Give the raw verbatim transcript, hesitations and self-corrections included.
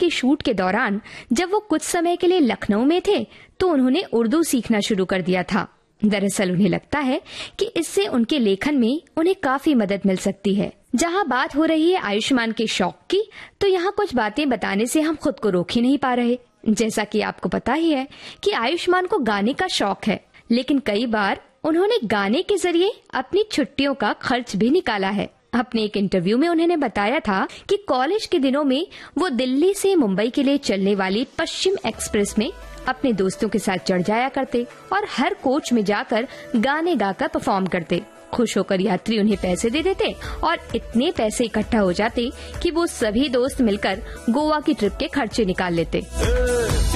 के शूट के दौरान जब वो कुछ समय के लिए लखनऊ में थे तो उन्होंने उर्दू सीखना शुरू कर दिया था। दरअसल उन्हें लगता है कि इससे उनके लेखन में उन्हें काफी मदद मिल सकती है। जहाँ बात हो रही है आयुष्मान के शौक की, तो यहाँ कुछ बातें बताने से हम खुद को रोक ही नहीं पा रहे। जैसा कि आपको पता ही है कि आयुष्मान को गाने का शौक है, लेकिन कई बार उन्होंने गाने के जरिए अपनी छुट्टियों का खर्च भी निकाला है। अपने एक इंटरव्यू में उन्होंने बताया था कि कॉलेज के दिनों में वो दिल्ली से मुंबई के लिए चलने वाली पश्चिम एक्सप्रेस में अपने दोस्तों के साथ चढ़ जाया करते और हर कोच में जाकर गाने गाकर परफॉर्म करते। खुश होकर यात्री उन्हें पैसे दे देते और इतने पैसे इकट्ठा हो जाते कि वो सभी दोस्त मिलकर गोवा की ट्रिप के खर्चे निकाल लेते।